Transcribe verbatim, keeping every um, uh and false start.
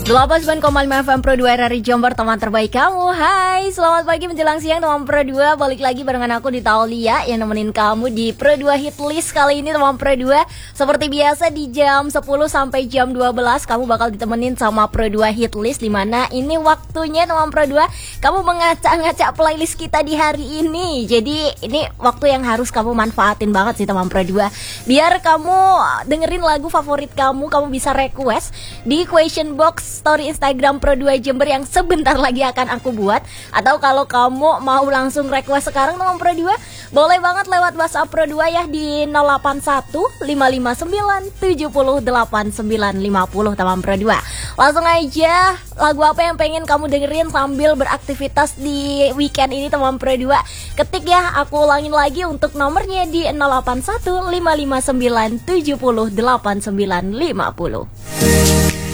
delapan puluh sembilan koma lima F M Pro dua R R I Jember, teman terbaik kamu. Hai, selamat pagi menjelang siang teman Pro dua. Balik lagi barengan aku di Taulia yang nemenin kamu di Pro dua Hit List kali ini teman Pro dua. Seperti biasa di jam sepuluh sampai jam dua belas kamu bakal ditemenin sama Pro dua Hit List, dimana ini waktunya teman Pro dua kamu mengacak-ngacak playlist kita di hari ini. Jadi ini waktu yang harus kamu manfaatin banget sih teman Pro dua. Biar kamu dengerin lagu favorit kamu, kamu bisa request di question box story Instagram Pro dua Jember yang sebentar lagi akan aku buat. Atau kalau kamu mau langsung request sekarang teman Pro dua, boleh banget lewat WhatsApp Pro dua ya di nol delapan satu lima lima sembilan tujuh nol delapan sembilan lima nol teman Pro dua. Langsung aja, lagu apa yang pengen kamu dengerin sambil beraktivitas di weekend ini teman Pro dua? Ketik ya, aku ulangin lagi untuk nomornya di nol delapan satu lima lima sembilan tujuh nol delapan sembilan lima nol.